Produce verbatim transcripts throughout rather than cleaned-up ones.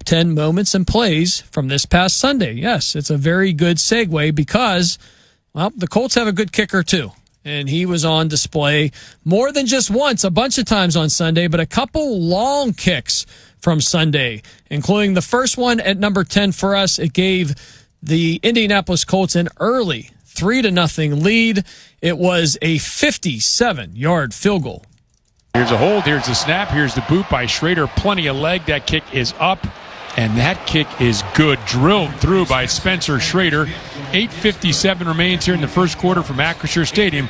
ten moments and plays from this past Sunday. Yes, it's a very good segue because, well, the Colts have a good kicker too. And he was on display more than just once, a bunch of times on Sunday, but a couple long kicks from Sunday, including the first one at number ten for us. It gave the Indianapolis Colts an early three to nothing lead. It was a fifty-seven-yard field goal. Here's a hold. Here's the snap. Here's the boot by Schrader. Plenty of leg. That kick is up, and that kick is good. Drilled through by Spencer Schrader. eight fifty-seven remains here in the first quarter from Acrisure Stadium.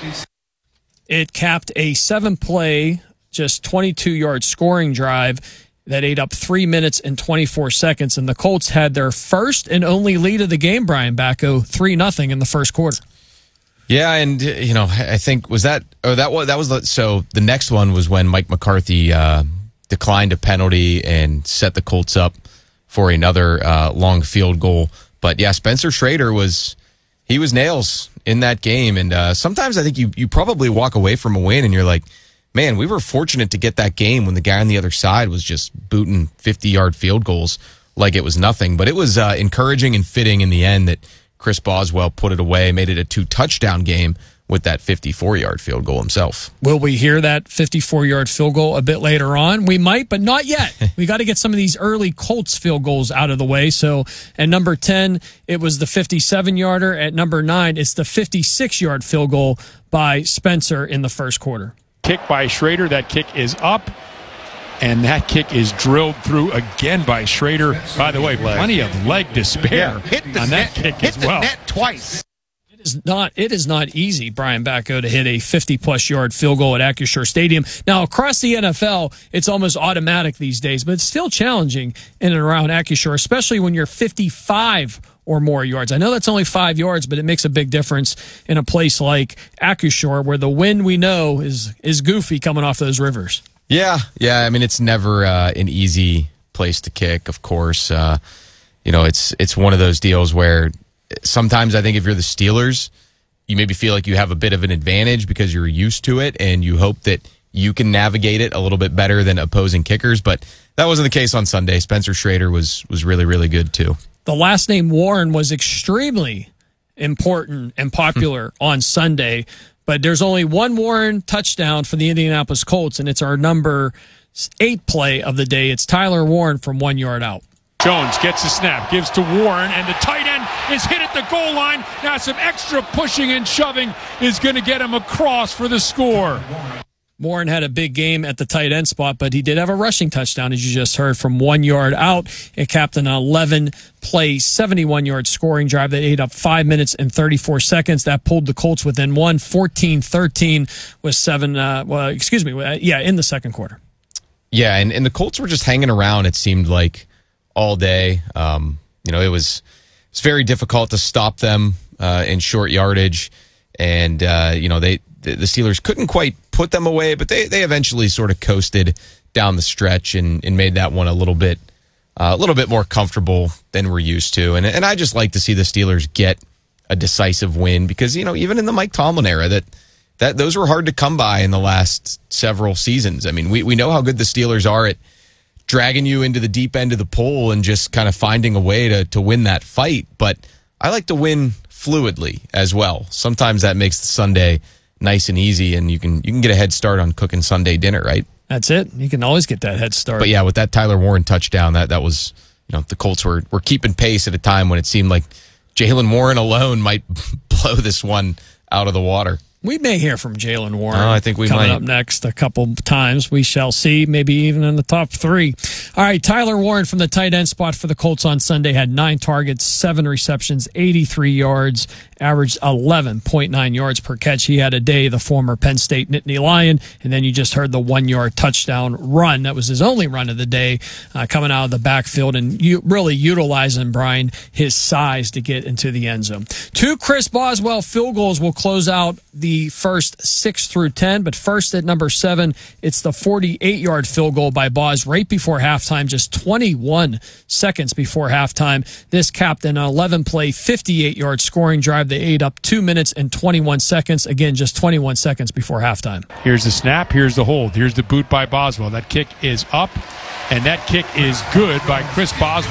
It capped a seven-play, just twenty-two-yard scoring drive that ate up three minutes and twenty-four seconds, and the Colts had their first and only lead of the game, Brian Bacco, three nothing in the first quarter. Yeah, and, you know, I think, was that, oh, that was, that was, the, so the next one was when Mike McCarthy uh, declined a penalty and set the Colts up for another uh, long field goal. But, yeah, Spencer Schrader was, he was nails in that game. And uh, sometimes I think you, you probably walk away from a win and you're like, man, we were fortunate to get that game when the guy on the other side was just booting fifty-yard field goals like it was nothing. But it was uh, encouraging and fitting in the end that Chris Boswell put it away, made it a two-touchdown game with that fifty-four-yard field goal himself. Will we hear that fifty-four-yard field goal a bit later on? We might, but not yet. We got to get some of these early Colts field goals out of the way. So at number ten, it was the fifty-seven-yarder. At number nine, it's the fifty-six-yard field goal by Spencer in the first quarter. Kick by Schrader. That kick is up, and that kick is drilled through again by Schrader. By the way, plenty of leg to spare yeah, hit the on net, that kick hit as well. The net twice. It is not. It is not easy, Brian Bacco, to hit a fifty-plus yard field goal at Acrisure Stadium. Now, across the N F L, it's almost automatic these days, but it's still challenging in and around Acrisure, especially when you're fifty-five or more yards. I know that's only five yards, but it makes a big difference in a place like Acrisure, where the wind we know is is goofy coming off those rivers. Yeah, yeah. I mean, it's never uh, an easy place to kick. Of course, uh, you know, it's it's one of those deals where sometimes I think if you're the Steelers, you maybe feel like you have a bit of an advantage because you're used to it, and you hope that you can navigate it a little bit better than opposing kickers. But that wasn't the case on Sunday. Spencer Schrader was was really, really good too. The last name Warren was extremely important and popular on Sunday, but there's only one Warren touchdown for the Indianapolis Colts, and it's our number eight play of the day. It's Tyler Warren from one yard out. Jones gets the snap, gives to Warren, and the tight end is hit at the goal line. Now some extra pushing and shoving is going to get him across for the score. Warren had a big game at the tight end spot, but he did have a rushing touchdown, as you just heard, from one yard out. It capped an eleven-play, seventy-one-yard scoring drive that ate up five minutes and thirty-four seconds. That pulled the Colts within one, fourteen thirteen, with seven, uh, well, excuse me, uh, yeah, in the second quarter. Yeah, and, and the Colts were just hanging around, it seemed like, all day. Um, you know, it was, it was very difficult to stop them uh, in short yardage, and, uh, you know, they the, the Steelers couldn't quite put them away, but they, they eventually sort of coasted down the stretch and, and made that one a little bit uh, a little bit more comfortable than we're used to. And and I just like to see the Steelers get a decisive win because, you know, even in the Mike Tomlin era, that that those were hard to come by in the last several seasons. I mean, we, we know how good the Steelers are at dragging you into the deep end of the pool and just kind of finding a way to to win that fight. But I like to win fluidly as well. Sometimes that makes the Sunday nice and easy, and you can you can get a head start on cooking Sunday dinner, right? That's it. You can always get that head start. But yeah, with that Tyler Warren touchdown, that that was, you know, the Colts were were keeping pace at a time when it seemed like Jaylen Warren alone might blow this one out of the water. We may hear from Jaylen Warren. Oh, I think we coming might. up next a couple times. We shall see, maybe even in the top three. All right, Tyler Warren from the tight end spot for the Colts on Sunday had nine targets, seven receptions, eighty-three yards, averaged eleven point nine yards per catch. He had a day, the former Penn State Nittany Lion, and then you just heard the one-yard touchdown run. That was his only run of the day, uh, coming out of the backfield and you, really utilizing, Brian, his size to get into the end zone. Two Chris Boswell field goals will close out the The first six through ten, but first at number seven, it's the forty-eight-yard field goal by Boz right before halftime, just twenty-one seconds before halftime. This capped an eleven-play, fifty-eight-yard scoring drive. They ate up two minutes and twenty-one seconds. Again, just twenty-one seconds before halftime. Here's the snap. Here's the hold. Here's the boot by Boswell. That kick is up, and that kick is good by Chris Boswell.